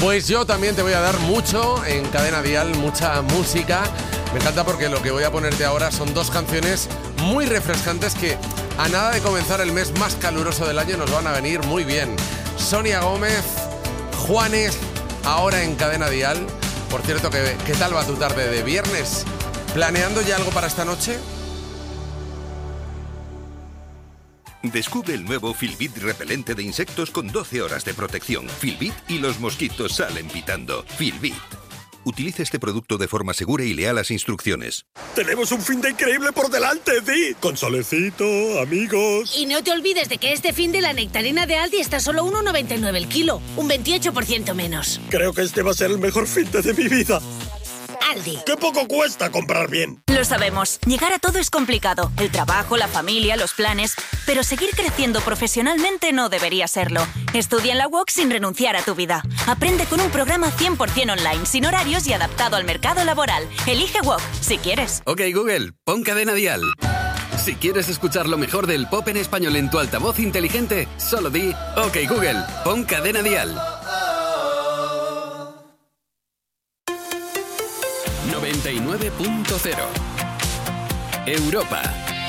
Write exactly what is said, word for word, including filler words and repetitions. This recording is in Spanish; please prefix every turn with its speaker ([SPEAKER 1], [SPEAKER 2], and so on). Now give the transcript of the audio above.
[SPEAKER 1] Pues yo también te voy a dar mucho en Cadena Dial, mucha música. Me encanta porque lo que voy a ponerte ahora son dos canciones muy refrescantes que a nada de comenzar el mes más caluroso del año nos van a venir muy bien. Sonia Gómez, Juanes, ahora en Cadena Dial. Por cierto, ¿qué, qué tal va tu tarde de viernes? ¿Planeando ya algo para esta noche?
[SPEAKER 2] Descubre el nuevo Filbit repelente de insectos con doce horas de protección. Filbit y los mosquitos salen pitando. Filbit. Utilice este producto de forma segura y lea las instrucciones.
[SPEAKER 3] Tenemos un fin de increíble por delante, Di. Con solecito, amigos.
[SPEAKER 4] Y no te olvides de que este fin de la nectarina de Aldi está solo uno noventa y nueve el kilo. Un veintiocho por ciento menos.
[SPEAKER 3] Creo que este va a ser el mejor fin de mi vida.
[SPEAKER 4] Aldi.
[SPEAKER 3] ¡Qué poco cuesta comprar bien!
[SPEAKER 5] Lo sabemos. Llegar a todo es complicado. El trabajo, la familia, los planes. Pero seguir creciendo profesionalmente no debería serlo. Estudia en la U O C sin renunciar a tu vida. Aprende con un programa cien por ciento online, sin horarios y adaptado al mercado laboral. Elige U O C, si quieres.
[SPEAKER 6] Ok, Google, pon Cadena Dial. Si quieres escuchar lo mejor del pop en español en tu altavoz inteligente, solo di Ok, Google, pon Cadena Dial. noventa y nueve punto cero Europa.